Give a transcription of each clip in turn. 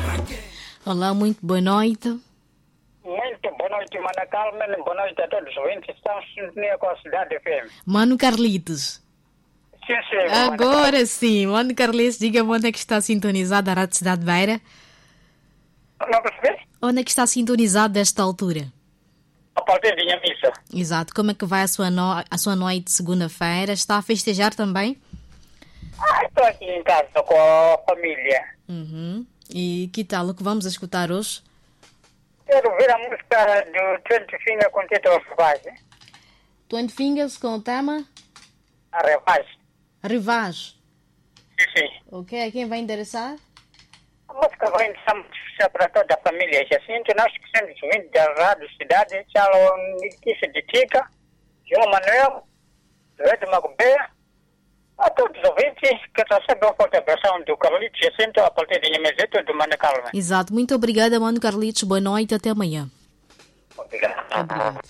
Olá, muito boa noite. Muito boa noite, Mana Carmen. Boa noite a todos os ouvintes. Estamos em sintonia com a Cidade FM. Mano Carlitos. Sim, Agora sim, Mano Carlitos, diga-me onde é que está sintonizado a Rádio Cidade Beira. Não percebi? Onde é que está sintonizado desta altura? A partir de minha missa. Exato, como é que vai a sua noite de segunda-feira? Está a festejar também? Estou aqui em casa com a família. E que tal o que vamos escutar hoje? Quero ouvir a música do 20 Fingers com o título Revage. 20 Fingers com o tema? A Revage. Rivage. Sim. Ok, quem vai endereçar? A música vai interessar muito para toda a família. Jacinto, nós que somos ouvintes da Rádio Cidade, Chalo Nikisha de Tica, João Manuel, Ed Magubé, a todos os ouvintes que recebem uma forte abração do Carlitos Jacinto a partir de Nhemezeto do Mana Carmen. Exato, muito obrigada, Mano Carlitos. Boa noite, até amanhã. Obrigado.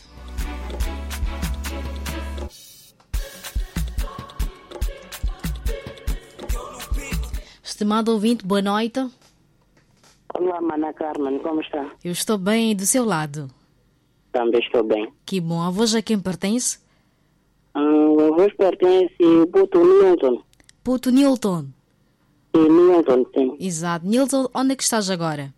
Estimado ouvinte, boa noite. Olá, Mana Carmen, como está? Eu estou bem, e do seu lado? Também estou bem. Que bom. A voz a quem pertence? A voz pertence ao Puto Newton. Puto Nilton. Sim, Newton, sim. Exato. Nilton, onde é que estás agora?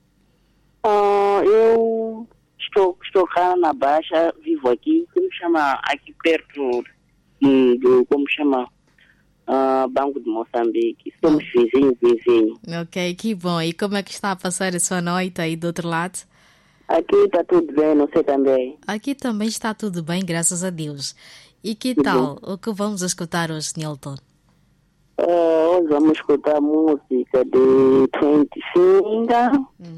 Eu estou cá na Baixa, vivo aqui, como chama, aqui perto do como chama, Banco de Moçambique. Somos vizinhos. Ok, que bom. E como é que está a passar a sua noite aí do outro lado? Aqui está tudo bem, não sei também. Aqui também está tudo bem, graças a Deus. E que tal? O que vamos escutar hoje, Nilton? Hoje vamos escutar a música de 20 Fingers.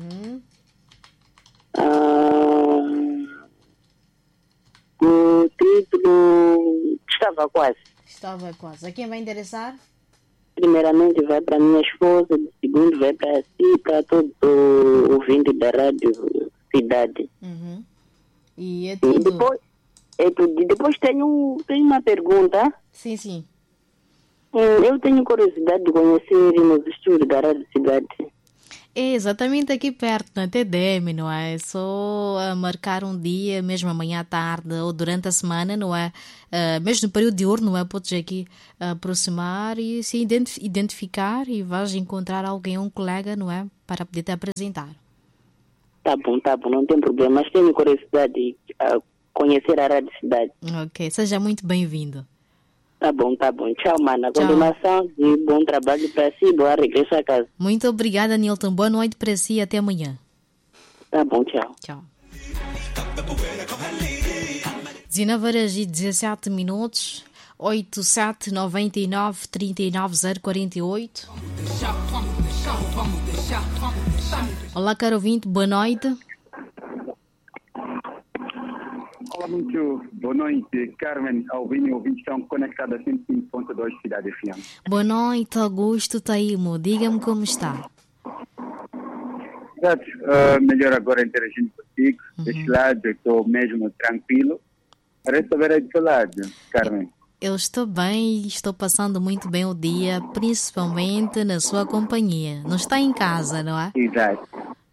O título estava quase. Estava quase. A quem vai endereçar? Primeiramente vai para minha esposa, segundo vai para si, para todo o ouvinte da Rádio Cidade. E é tudo? Depois tenho uma pergunta. Sim. Eu tenho curiosidade de conhecer nos estúdios da Rádio Cidade. É exatamente aqui perto, na TDM, não é? É só marcar um dia, mesmo amanhã à tarde ou durante a semana, não é? Mesmo no período diurno, não é? Podes aqui aproximar e se identificar e vais encontrar alguém, um colega, não é? Para poder te apresentar. Tá bom, não tem problema. Mas tenho curiosidade de conhecer a Rádio Cidade. Ok, seja muito bem-vindo. Tá bom. Tchau, Mana. Tchau. Continuação e bom trabalho para si e boa regresso a casa. Muito obrigada, Nilton. Boa noite para si e até amanhã. Tá bom, tchau. Tchau. 19h17, 8799 39048. Olá, caro ouvinte, boa noite. Olá, muito boa noite, Carmen, Alvino e ouvintes estão conectados a 105.2 Cidade FM. Boa noite, Augusto Taimo. Diga-me como está. Melhor agora interagindo contigo. Deste lado, eu estou mesmo tranquilo. Parece saber aí do seu lado, Carmen. Eu estou bem e estou passando muito bem o dia, principalmente na sua companhia. Não está em casa, não é? Exato.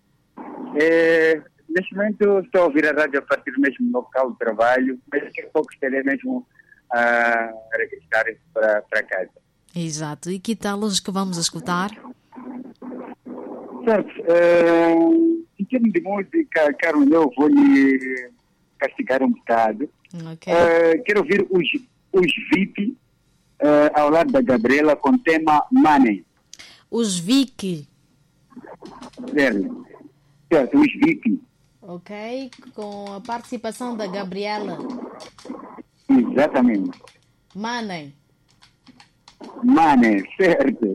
Neste momento estou a ouvir a rádio a partir mesmo do local de trabalho, mas daqui a pouco estarei mesmo a regressar para casa. Exato. E que tal os que vamos escutar? Certo. Em termos de música, Carmen, eu vou lhe castigar um bocado. Ok. Quero ouvir os VIP ao lado da Gabriela com o tema Money. Os Vicky. Certo, os VIP. Ok, com a participação da Gabriela. Exatamente. Money, certo.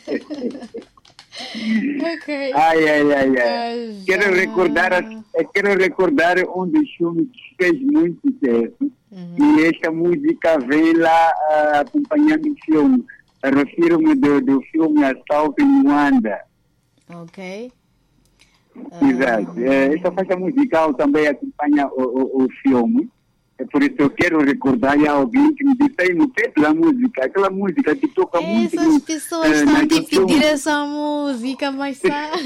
ok. Ai. Quero recordar um dos filmes que fez muito sucesso. E esta música vem lá acompanhando o filme. Refiro-me do filme Assalto em Luanda. Ok. Exato. Esta faixa musical também acompanha o filme. É por isso que eu quero recordar a alguém que me disse aí no tempo da música, aquela música que toca muito. Essas pessoas estão a pedir essa música, mas sabe?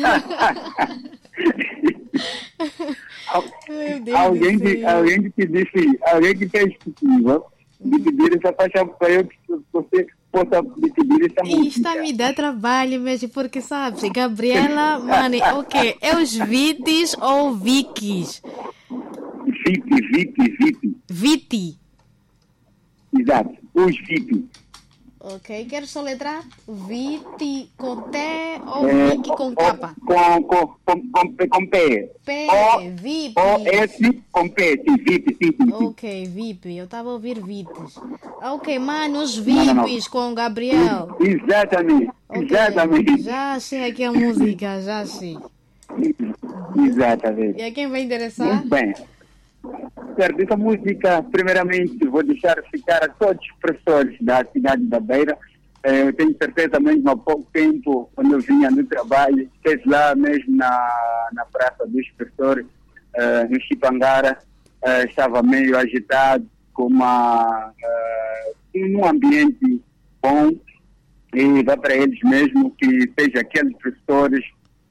Alguém que disse, alguém que fez possível de pedir essa faixa para eu que você possa pedir essa música. Isto me dá trabalho mesmo, porque sabes, Gabriela, mano, ok, é os Vitis ou Vikis? Viti. Exato, os Viti. Ok, quero soletrar? Viti com T ou Viki com K? Com P. P, VIP. O-S com P, sim, VIP, sim. Ok, VIP, eu estava a ouvir Vitis. Ok, mano, os VIPs com Gabriel. Exatamente, Okay. exatamente. Já achei aqui a música, já achei. Exatamente. E a quem vai interessar? Muito bem. Certo, essa música, primeiramente, vou deixar ficar a todos os professores da cidade da Beira. Eu tenho certeza mesmo há pouco tempo, quando eu vinha no trabalho, esteve lá mesmo na Praça dos Professores, no Chipangara, estava meio agitado, com num ambiente bom, e dá para eles mesmo que seja aqueles professores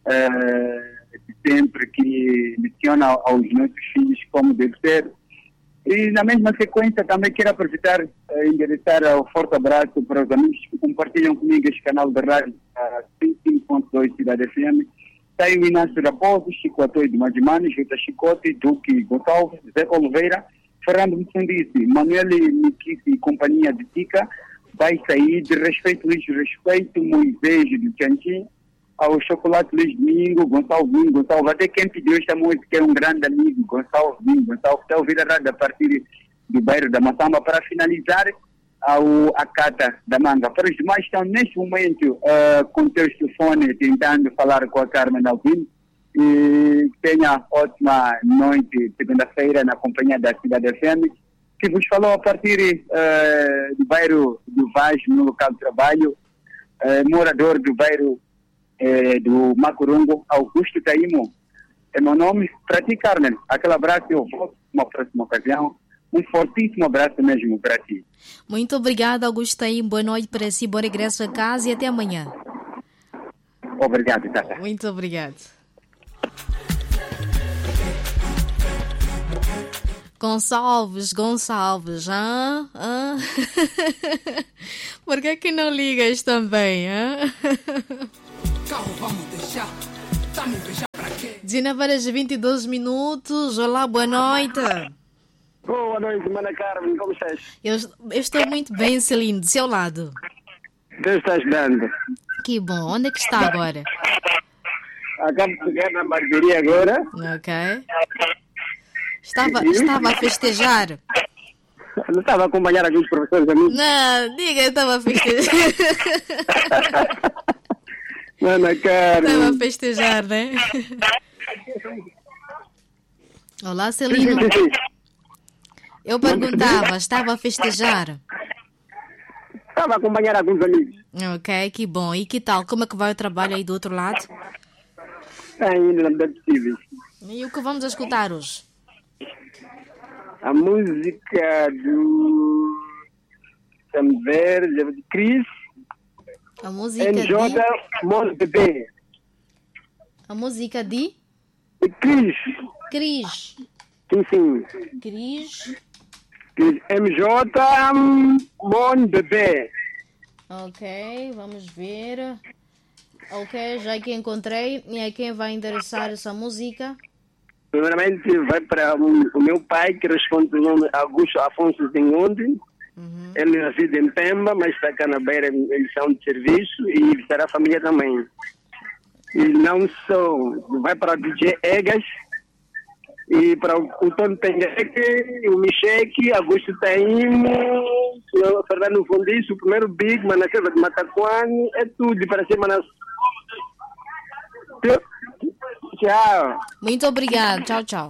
sempre que leciona aos nossos filhos como deve ser. E na mesma sequência também quero aproveitar e endereçar um forte abraço para os amigos que compartilham comigo este canal de rádio 55.2 Cidade FM. Está aí o Inácio Raposo, Chico Atoio de Madimani, Jota Chicote, Duque Gonçalves, Zé Oliveira, Fernando Mutsundice, Manuel Nikisi e companhia de Tica, vai sair de respeito, Luiz Respeito, Moisés de Tchantin, ao Chocolate Luiz Domingo, Gonçalves, até quem pediu esta música é um grande amigo, Gonçalves, que está a ouvir a rádio a partir do bairro da Massamba, para finalizar a Cata da Manga. Para os demais estão neste momento com o teu telefone tentando falar com a Carmen Albino, e tenha ótima noite, segunda-feira, na companhia da Cidade FM, que vos falou a partir do bairro do Vaz, no local de trabalho, morador do bairro do Macurungo, Augusto Taimo. É meu nome. Para ti, Carmen, aquele abraço e eu volto numa próxima ocasião. Um fortíssimo abraço mesmo para ti. Muito obrigada, Augusto Taimo. Boa noite para si, bom regresso a casa e até amanhã. Obrigado, Tata. Muito obrigado. Gonçalves, Por que não ligas também, Dina Varas, 22 minutos. Olá, boa noite. Boa noite, Mana Carmen, como estás? Eu estou muito bem, Celino, do seu lado. Deus está ajudando. Que bom. Onde é que está agora? Acabo de chegar na barbearia agora. Ok. Estava a festejar? Não estava a acompanhar alguns professores amigos? Não, diga, eu estava a festejar. Mana Carmen. Estava a festejar, né? Olá, Celino. Sim. Eu perguntava, estava a festejar? Estava a acompanhar alguns amigos. Ok, que bom. E que tal? Como é que vai o trabalho aí do outro lado? Está indo na medida possível. E o que vamos escutar hoje? A música do Samver, de Cris. A música NJ Mon Bebê. A música de Cris. Cris. Sim. Cris. MJ Mon Bebê. Ok, vamos ver. Ok, já que encontrei. E a quem vai endereçar essa música? Primeiramente vai para o meu pai, que responde o nome Augusto Afonso Zingundi. Ele nasceu em Pemba, mas está cá na Beira em missão de serviço, e visitará a família também. E não só, vai para o DJ Egas, e para o Tony Tengueque, o Micheque, Augusto Taimo, o Fernando Fundiço, o primeiro Big, Manasseva de Mataquane, é tudo para cima nas... Tchau. Muito obrigado. Tchau.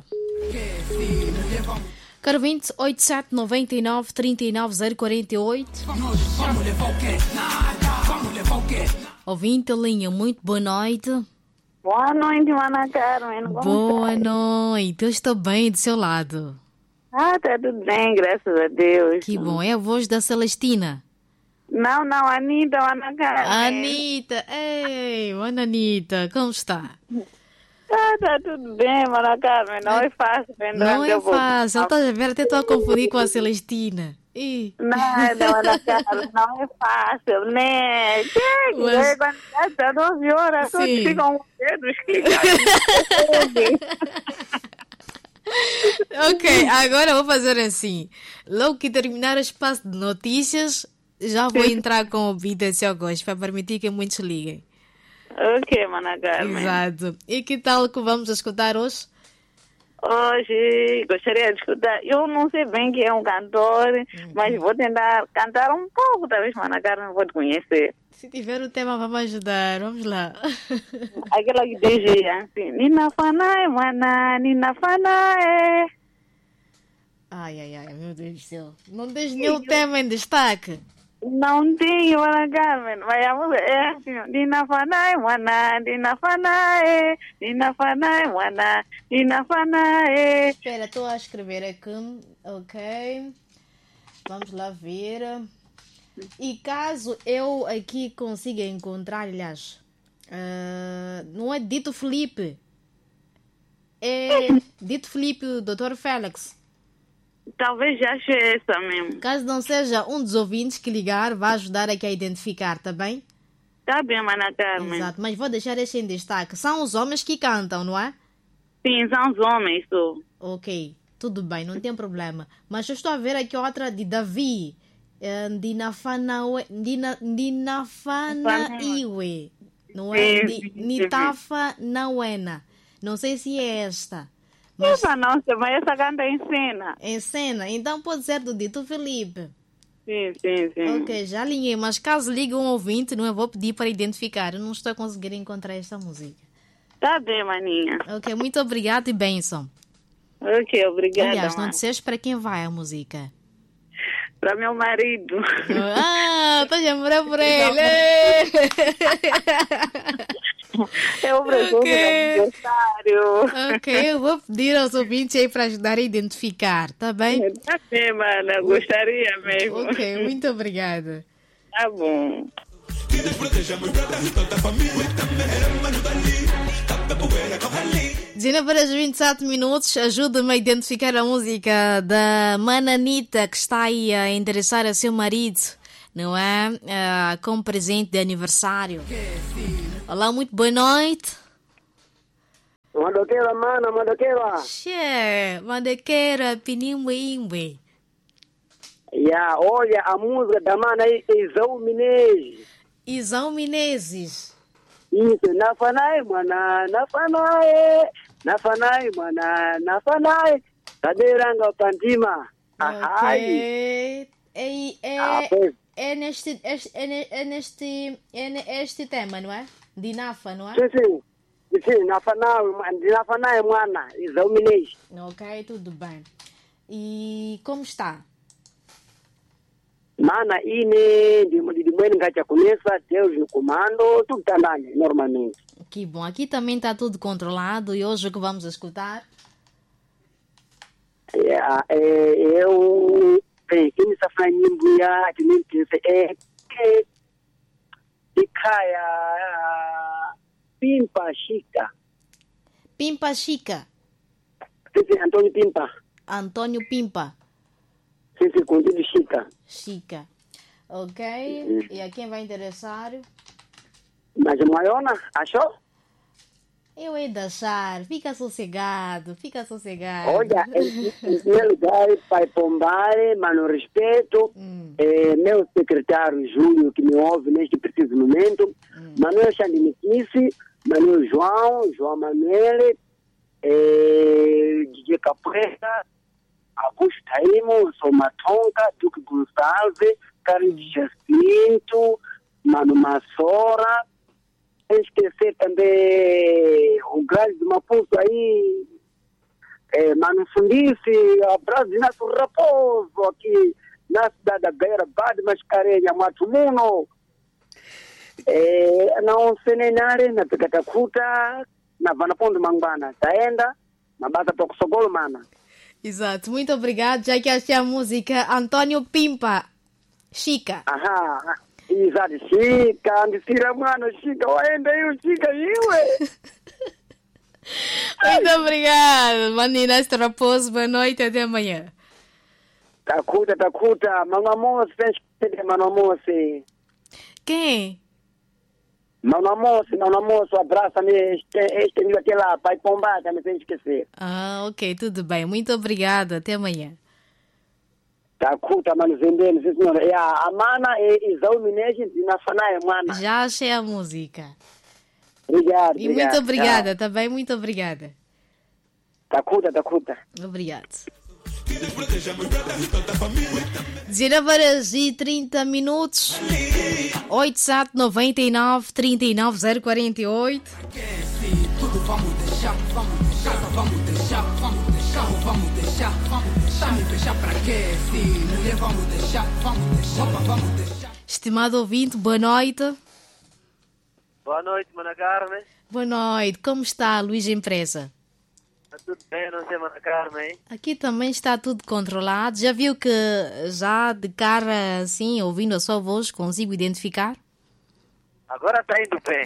Caro 20 87 99 39 048. Ouvinte linha, muito boa noite. Boa noite, Mana Carmen. Boa noite. Eu estou bem do seu lado. Tá tudo bem, graças a Deus. Que bom. É a voz da Celestina. Não, Anitta, Ana Carmen. Anitta. Ei, Ana Anitta, como está? Tá tudo bem, Ana Carmen. Não é fácil. Não é fácil. Estás a ver? Até estou a confundir com a Celestina. Não, Ana Carmen, não é fácil, né? Quando dá 12 horas, todos ficam com os dedos clicados. Ok, agora vou fazer assim. Logo que terminar o espaço de notícias, já vou entrar com o vídeo se eu gosto, para permitir que muitos liguem. Ok, Ana Carmen. Exato. E que tal que vamos escutar hoje? Hoje gostaria de escutar. Eu não sei bem quem é um cantor, mas vou tentar cantar um pouco, talvez Ana Carmen pode conhecer. Se tiver o tema, vamos ajudar. Vamos lá. Aquela que diz assim: Nina Fanae, mana, Nina Fanae. Ai, meu Deus do céu. Não tens nenhum tema em destaque? Não tenho, Ana Carmen, mas a música é assim: Nina Fanae, mana, Nina Fanae, Nina Fanae, mana, Nina Fanae. Espera, estou a escrever aqui. Ok. Vamos lá ver. E caso eu aqui consiga encontrar, aliás, não é Dito Felipe, é Dito Felipe, o Dr. Félix. Talvez já ache essa mesmo. Caso não seja um dos ouvintes que ligar, vai ajudar aqui a identificar, tá bem? Tá bem, Ana Carmen. Exato, mas vou deixar este em destaque. São os homens que cantam, não é? Sim, são os homens, sou. Ok, tudo bem, não tem problema. Mas eu estou a ver aqui outra de Davi. Ndinafanaiwe, não é? Nitafa Nauena. Não sei se é esta. Mas não, mas essa canta em cena. Em cena, então pode ser do Dito Felipe. Sim. Ok, já alinhei, mas caso ligue um ouvinte, não, eu vou pedir para identificar. Eu não estou a conseguir encontrar esta música. Tá bem, maninha. Ok, muito obrigado e bênção. Ok, obrigada. Aliás, não disseste para quem vai a música? Para meu marido. Estou a namorar por ele. É o presente do aniversário. Ok, eu vou pedir aos ouvintes aí para ajudar a identificar, tá bem? Tá bem, mana, gostaria mesmo. Ok, muito obrigada. Tá bom. Dizendo para os 27 minutos, ajuda-me a identificar a música da Mana Anitta, que está aí a interessar a seu marido, não é? Como presente de aniversário. Olá, muito boa noite. Mandoqueira, mana, mandoqueira. Mandoqueira, pinimbe. Olha, a música da mana aí é Isão Menezes. Isão Menezes. Isso, Nafanai, mana, Nafanai, mana, Nafanai, Cadeiranga Pantima. Ok. É neste tema, não é? De Nafa, não é? Sim, Nafanai, mana, Isão Menezes. Ok, tudo bem. E como está? Mana, de manhã já começa, Deus no comando, tudo está andando normalmente. Que bom, aqui também está tudo controlado e hoje o que vamos escutar? Eu quem está falando que nem pensa que caia Pimpa Chica. Pimpa Chica. Sim, Antônio Pimpa. Antônio Pimpa. Sim, contigo Chica. Chica. Ok. E a quem vai interessar? Mas a Maiona, achou? Eu hei de achar. Fica sossegado. Olha, em primeiro lugar, pai Pombar, mas no respeito, meu secretário Júlio, que me ouve neste preciso momento, Manuel Xandiniquice, Manuel João Manuel, DJ Capreta, Augusto Taimo, Somatonga, Duque Gonçalves, Carlos Jacinto, Mano Massora, sem esquecer também o grande de Maputo aí, Mano Fundice, abraço de Inácio Raposo, aqui na cidade da Beira, Bade Mascarenha, Matumuno, não Senenare, na Pecatacuta, na Vanapondo Mangana, Taenda, na Bata Tocosogolo, mana. Exato, muito obrigado. Já que achei a música Antônio Pimpa, Chica. Exato, Chica, me tira, mano, Chica, ainda aí, Chica, ué. Muito obrigado, Manina Raposo. Boa noite, até amanhã. Tacuta, mano moço, tens que ter mano moço. Quem? Mano moço, abraça-me, este meu aqui lá, pai Pomba, também sem esquecer. Ok, tudo bem. Muito obrigado, até amanhã. Tacuta, mano, vendendo, sim senhora. A mana é Isaú Minege, na Fanaia, mana. Já achei a música. Obrigado. E muito obrigada, também muito obrigada. Tacuta. Obrigado. 19h30. 8799 39048. Tudo vamos deixar, casa vamos deixar, vamos deixar, pra quê? Se mulher vamos deixar, roupa vamos deixar. Estimado ouvinte, boa noite. Boa noite, Mana Carmen. Boa noite, como está, Luís Empresa? Está tudo bem, não sei, Mana Carmen? Aqui também está tudo controlado. Já viu que já de cara assim, ouvindo a sua voz, consigo identificar? Agora está indo bem.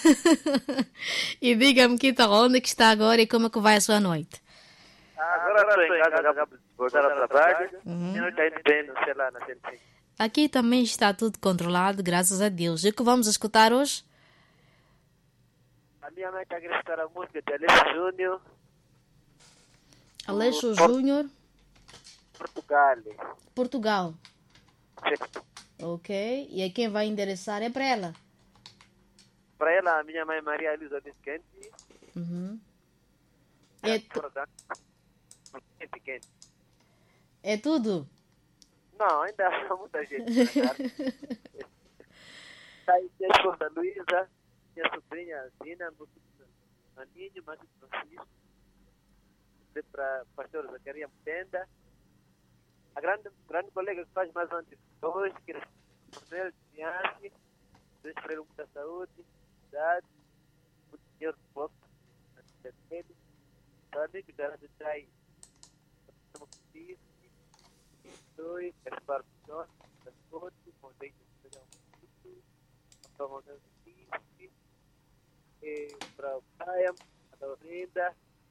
E diga-me que tá onde que está agora e como é que vai a sua noite? Agora estou em casa, acabo de voltar ao trabalho. E não está indo bem, não sei lá, na centrinha. Aqui também está tudo controlado, graças a Deus. E o que vamos escutar hoje? A minha mãe está a querer escutar a música de Alessio Júnior. Alessio Júnior. Portugal. Certo. Ok. E a quem vai endereçar é para ela? Para ela, a minha mãe Maria Elisa Bisquente. É tudo? Não, ainda há muita gente. Está aí minha esposa Luísa, minha sobrinha Zina, meu filho Aninho, Márcio Francisco, para o pastor Zacarias Mutenda, a grande colega que faz mais antes hoje, que é o Manuel Diante, Deus Freire muita saúde, idade, o Senhor do povo, o amigo da Rádio Trai, o dois, Gaspar Pujol, Transporte, Monteiro de São Paulo, para o Praia, a Laurinda,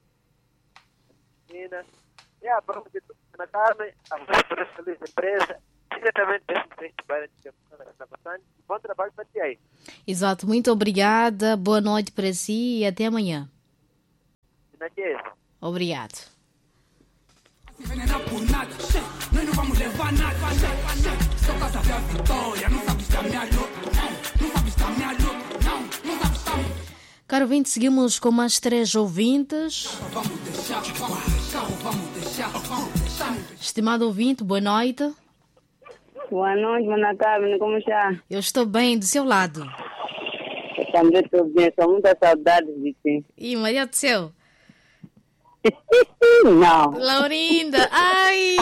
a Menina, e a prova de tudo na Carmen, a Voz Feliz Empresa, diretamente desse trabalho de semana. Bom trabalho para ti aí. Exato, muito obrigada, boa noite para si e até amanhã. Obrigado. Envenenar por nada, nós não vamos levar nada. Só casa da vitória, não sabe estar minha louca, não sabe estar minha louca, não sabe estar. Caro ouvinte, seguimos com mais 3 ouvintes. Vamos deixar. Estimado ouvinte, boa noite. Boa noite, Mana Carmen, como está? Eu estou bem, do seu lado. Eu também estou bem, são muitas saudades de ti. E Maria do céu? Não. Laurinda, ai!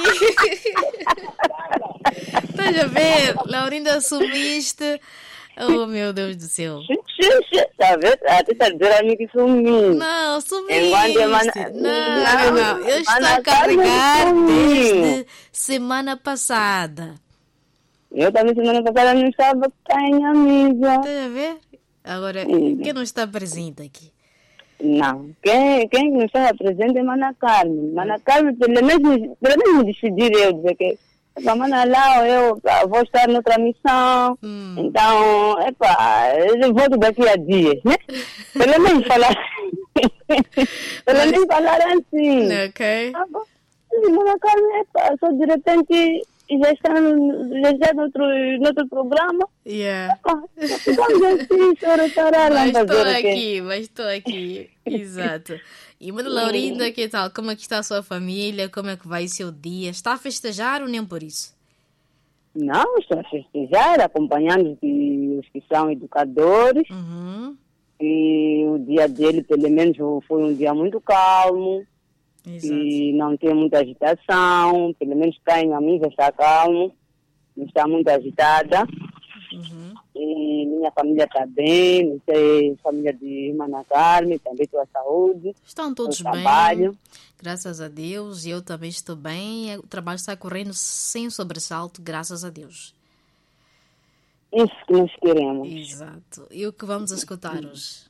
Estás a ver? Laurinda, sumiste. Oh, meu Deus do céu. Está vendo? Até está dizendo a mim que sumi. Não, sumiste. Não. Eu estou a carregar desde semana passada. Eu também semana passada não estava em amiga. Estás a ver? Agora, quem não está presente aqui? Não, quem não estava presente é Mana Carmen. Mana Carmen, pelo menos decidir eu dizer que Mana lá, eu vou estar noutra missão. Então, eu volto daqui a dias, né? Pelo menos falar assim. Ok. Mana Carmen, só de repente já está noutro programa. Yeah. Mas estou aqui. Exato. E Mana Laurinda, que tal? Como é que está a sua família? Como é que vai o seu dia? Está a festejar ou nem por isso? Não, estou a festejar, acompanhando os que são educadores. E o dia dele, pelo menos, foi um dia muito calmo. Exato. E não tem muita agitação, pelo menos cá em Amiga está calmo, não está muito agitada. E minha família está bem, não sei, família de Mana Carmen, também estou à saúde. Estão todos bem. Trabalho. Graças a Deus. E eu também estou bem. O trabalho está correndo sem sobressalto, graças a Deus. Isso que nós queremos. Exato. E o que vamos escutar hoje?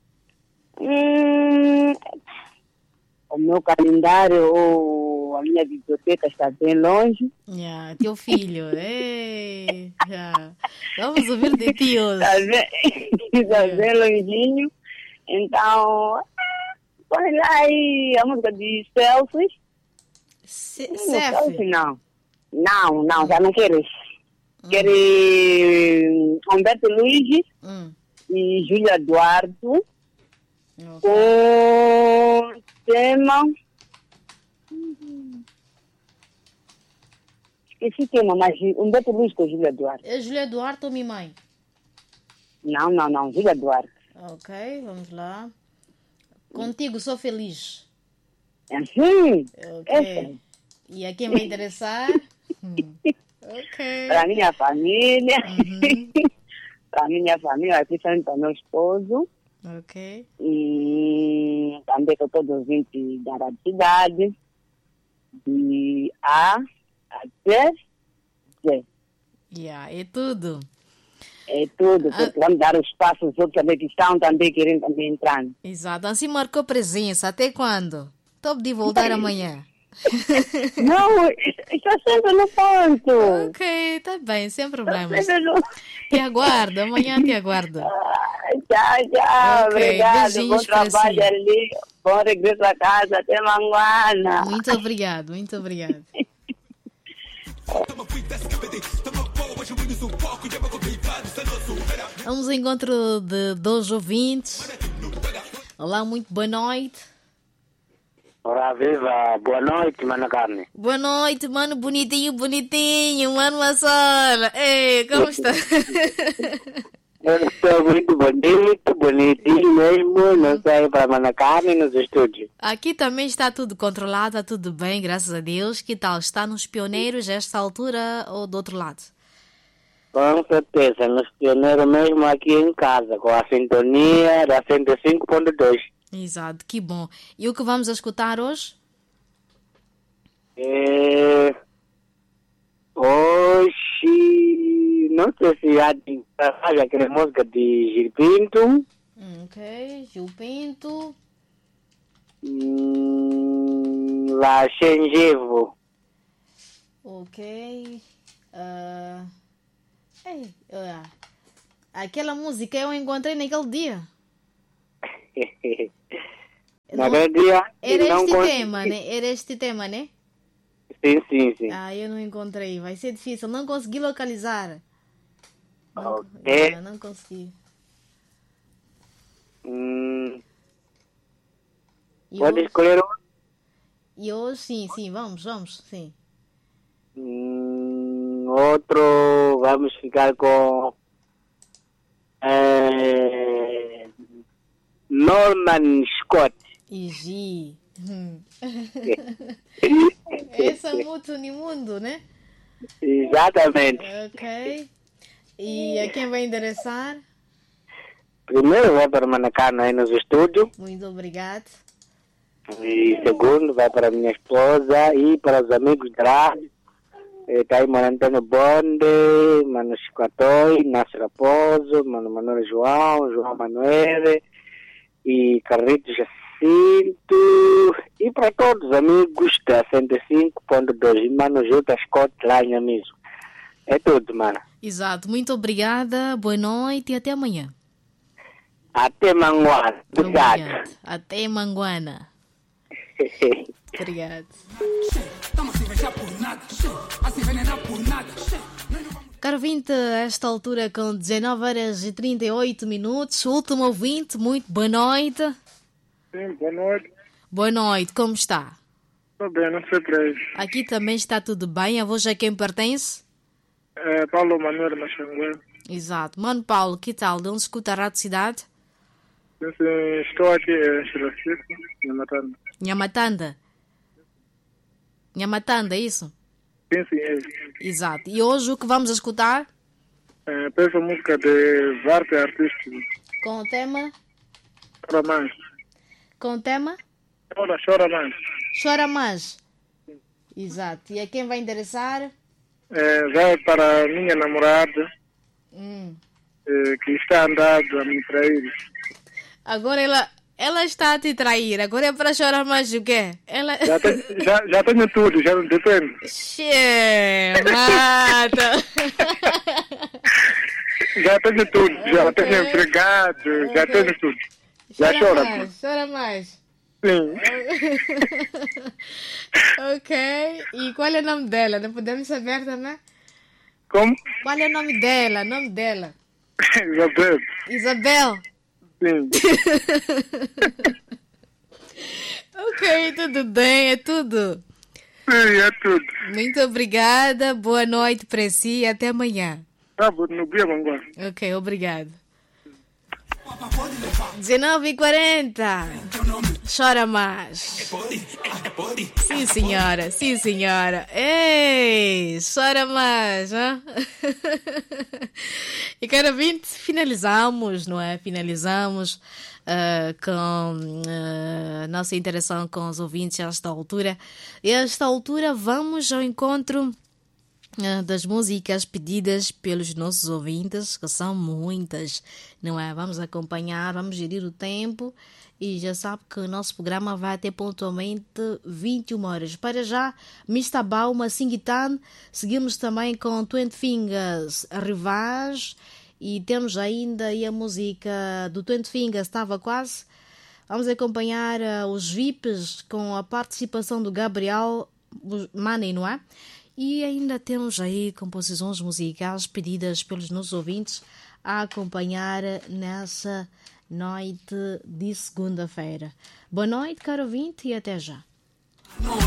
O meu calendário ou a minha biblioteca está bem longe. Teu filho. Ei, vamos ouvir de ti hoje. Está bem longinho. Então, põe lá aí a música de Selfies. Selfie? Não, já não quero isso. Quero Humberto Luiz e Júlia Eduardo. Com tema. Esqueci o tema, mas Humberto Luiz com Júlia Eduardo. É Júlia Eduardo ou minha mãe? Não, Júlia Eduardo. Ok, vamos lá. Contigo sou feliz. Sim. Ok. E a quem vai interessar? Ok. Para a minha família. Para a minha família, principalmente para o meu esposo. Ok. E também para todos os ouvintes da Rádio Cidade. De A até Z. É tudo. É tudo. Vamos dar os passos, outros também que estão também querendo também entrar. Exato. Assim marcou presença. Até quando? Estou de voltar amanhã. Não, está sempre no ponto. Ok, está bem, sem problemas. Te aguardo, amanhã te aguardo. Tchau, okay, obrigado. Bom trabalho ali, bom regresso a casa, até Manguana. Muito obrigado. Vamos ao encontro de 2 ouvintes. Olá, muito boa noite. Ora, viva, boa noite, Mana Carmen. Boa noite, mano, bonitinho, mano Massola. Ei, como está? Eu estou muito bonitinho mesmo, não sei, para Mana Carmen nos estúdios. Aqui também está tudo controlado, está tudo bem, graças a Deus. Que tal? Está nos pioneiros a esta altura ou do outro lado? Com certeza, nos pioneiros mesmo aqui em casa, com a sintonia da 105.2. Exato, que bom. E o que vamos escutar hoje? Hoje, não sei se há aquela música de Gil Pinto. Ok, Gil Pinto. La Xengevo. Ok. Aquela música eu encontrei naquele dia. Naquele dia era este tema, né? Sim. Eu não encontrei. Vai ser difícil. Não consegui localizar. Não consegui. Pode escolher um? E hoje, sim. Vamos, sim. Outro, vamos ficar com Norman Scott. Igi. Essa muito no mundo, né? Exatamente. Ok. E a quem vai endereçar? Primeiro vai para Mana Carmen aí nos estúdios. Muito obrigado. E segundo vai para minha esposa e para os amigos da rádio. Está aí Mano Antônio Bonde, Mano Chicoatói, Nácio Raposo, Mano Manuel João Manuel e Carrito Jacinto. E para todos os amigos da 105.2 e Mano Juta Scott lá em mesmo. É tudo, mano. Exato. Muito obrigada, boa noite e até amanhã. Até Manguana. Obrigado. Até Manguana. Obrigado. Caro ouvinte, a esta altura com 19h38, último ouvinte, muito boa noite. Sim, boa noite. Boa noite, como está? Estou bem, não sei para isso. Aqui também está tudo bem, a voz a quem pertence? Paulo Manuel Machanguel. Exato. Mano Paulo, que tal? De onde escuta a Rádio Cidade? Estou aqui em Chilacito, Nhamatanda. Nhamatanda, é isso? Sim, é isso. Exato. E hoje o que vamos escutar? Peço música de vários artistas. Com o tema? Chora mais. Com o tema? Chora mais. Chora mais. Exato. E a quem vai interessar? Vai para a minha namorada, que está andando a me trair. Agora ela está a te trair. Agora é para chorar mais o quê? Ela... Já tenho tudo, já não depende. Mata. Já tenho tudo, já tenho empregado, já tenho tudo. Já chora mais. Chora mais. Sim. Ok. E qual é o nome dela? Não podemos saber também? Como? Qual é o nome dela? Isabel. Isabel? Sim. Ok, tudo bem, é tudo. Sim, é tudo. Muito obrigada, boa noite para si e até amanhã. Tá bom, no dia agora. Ok, obrigado. 19h40. Chora mais. Sim, senhora. Sim, senhora. Ei, chora mais. Hein? E, cara, 20, finalizamos, não é? Finalizamos com nossa interação com os ouvintes a esta altura. E a esta altura vamos ao encontro das músicas pedidas pelos nossos ouvintes, que são muitas, não é? Vamos acompanhar, vamos gerir o tempo e já sabe que o nosso programa vai até pontualmente 21 horas. Para já, Mr. Bauma, Singitan, seguimos também com 20 Fingers, Rivage, e temos ainda aí a música do 20 Fingers, Estava Quase. Vamos acompanhar os VIPs com a participação do Gabriel Money, não é? E ainda temos aí composições musicais pedidas pelos nossos ouvintes a acompanhar nessa noite de segunda-feira. Boa noite, caro ouvinte, e até já.